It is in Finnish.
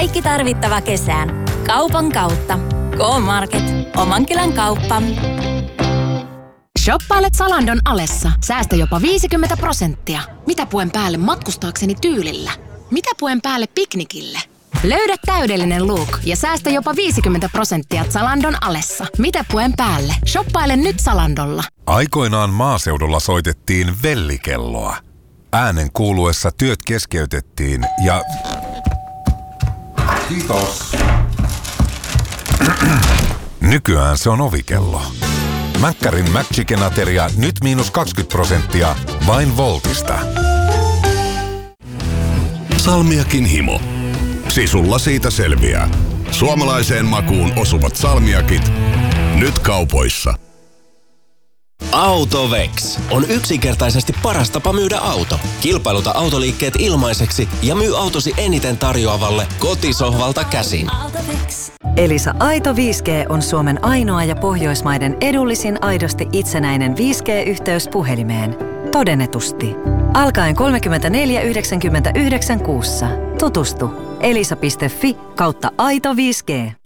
Kaikki tarvittava kesään. Kaupan kautta. K-Market. Oman kylän kauppa. Shoppailet Zalandon alessa. Säästä jopa 50%. Mitä puen päälle matkustaakseni tyylillä? Mitä puen päälle piknikille? Löydä täydellinen look ja säästä jopa 50% Zalandon alessa. Mitä puen päälle? Shoppaile nyt Zalandolla. Aikoinaan maaseudulla soitettiin vellikelloa. Äänen kuuluessa työt keskeytettiin ja... Kiitos. Nykyään se on ovikello. Mäkkärin McChicken-ateria nyt -20% vain Voltista. Salmiakin himo. Sisulla siitä selviää. Suomalaiseen makuun osuvat salmiakit. Nyt kaupoissa. AutoVex on yksinkertaisesti paras tapa myydä auto. Kilpailuta autoliikkeet ilmaiseksi ja myy autosi eniten tarjoavalle kotisohvalta käsin. Elisa Aito 5G on Suomen ainoa ja Pohjoismaiden edullisin aidosti itsenäinen 5G-yhteys puhelimeen. Todennetusti. Alkaen 34,99 kuussa. Tutustu. elisa.fi/Aito 5G.